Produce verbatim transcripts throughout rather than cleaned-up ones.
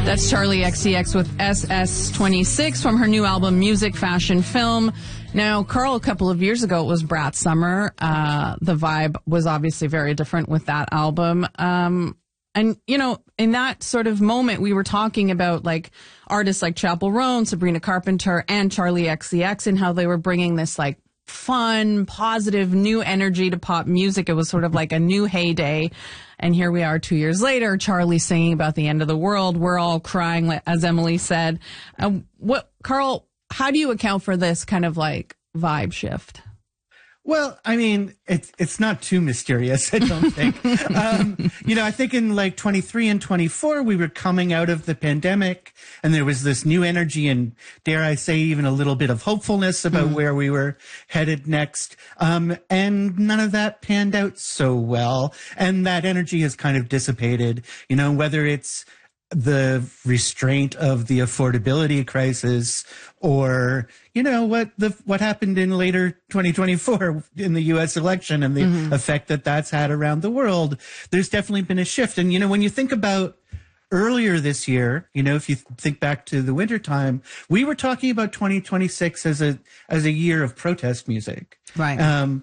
That's Charli X C X with S S twenty-six from her new album, Music, Fashion, Film. Now, Carl, a couple of years ago, it was Brat Summer. Uh, the vibe was obviously very different with that album. Um, and, you know, in that sort of moment, we were talking about, like, artists like Chappell Roan, Sabrina Carpenter, and Charli X C X, and how they were bringing this, like, fun, positive, new energy to pop music. It was sort of like a new heyday. And here we are two years later, Charli singing about the end of the world. We're all crying, as Emily said. Uh, what, Carl, how do you account for this kind of like vibe shift? Well, I mean, it's it's not too mysterious, I don't think. um, you know, I think in like twenty-three and twenty-four, we were coming out of the pandemic, and there was this new energy and, dare I say, even a little bit of hopefulness about mm. where we were headed next. Um, and none of that panned out so well. And that energy has kind of dissipated, you know, whether it's the restraint of the affordability crisis, or, you know, what the what happened in later twenty twenty-four in the U S election and the mm-hmm. effect that that's had around the world. There's definitely been a shift. And, you know, when you think about earlier this year, you know, if you think back to the wintertime, we were talking about twenty twenty-six as a as a year of protest music. Right. Um,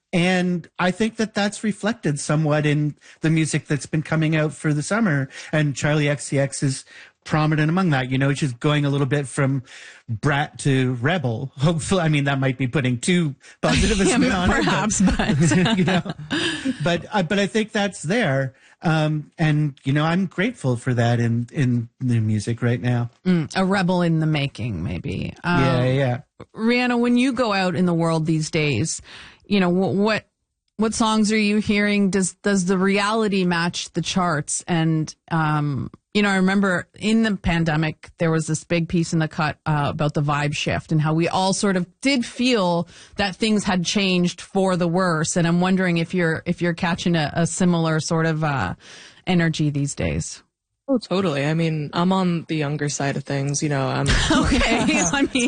And I think that that's reflected somewhat in the music that's been coming out for the summer. And Charli X C X is prominent among that. You know, she's going a little bit from brat to rebel. Hopefully, I mean, that might be putting too positive a spin yeah, on perhaps, it. Perhaps, but... you know, but, uh, but I think that's there. Um, and, you know, I'm grateful for that in, in the music right now. Mm, a rebel in the making, maybe. Um, yeah, yeah. Rihanna, when you go out in the world these days, you know, what what songs are you hearing? Does does the reality match the charts? And, um, you know, I remember in the pandemic, there was this big piece in The Cut uh, about the vibe shift and how we all sort of did feel that things had changed for the worse. And I'm wondering if you're if you're catching a, a similar sort of uh, energy these days. Oh, totally. I mean, I'm on the younger side of things, you know. I'm okay. I mean,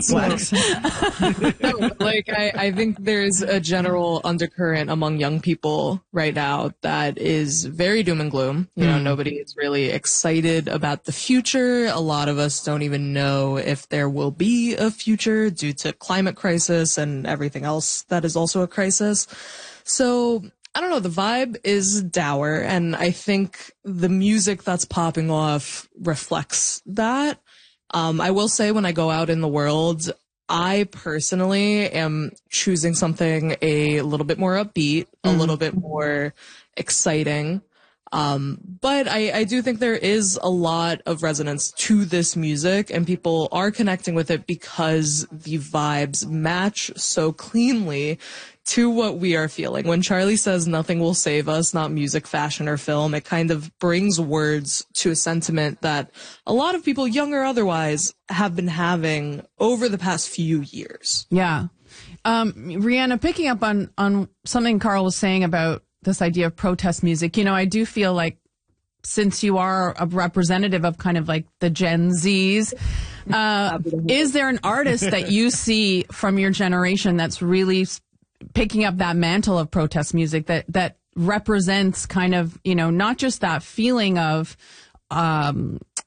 no, like I, I think there's a general undercurrent among young people right now that is very doom and gloom. You know, mm. nobody is really excited about the future. A lot of us don't even know if there will be a future due to climate crisis and everything else that is also a crisis. So I don't know, the vibe is dour, and I think the music that's popping off reflects that. Um, I will say when I go out in the world, I personally am choosing something a little bit more upbeat, a mm. little bit more exciting. Um, but I, I do think there is a lot of resonance to this music, and people are connecting with it because the vibes match so cleanly to what we are feeling. When Charli says nothing will save us, not music, fashion, or film, it kind of brings words to a sentiment that a lot of people, young or otherwise, have been having over the past few years. Yeah. Um, Rihanna, picking up on, on something Carl was saying about this idea of protest music, you know, I do feel like since you are a representative of kind of like the Gen Zs, uh, is there an artist that you see from your generation that's really picking up that mantle of protest music that, that represents kind of, you know, not just that feeling of, um,